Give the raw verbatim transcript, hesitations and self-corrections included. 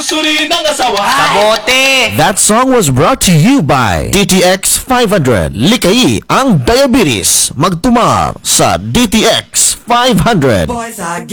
susuri ng asawa. Kabote! That song was brought to you by D T X five hundred. Likai ang diabetes. Magtumar sa D T X five hundred. Boys are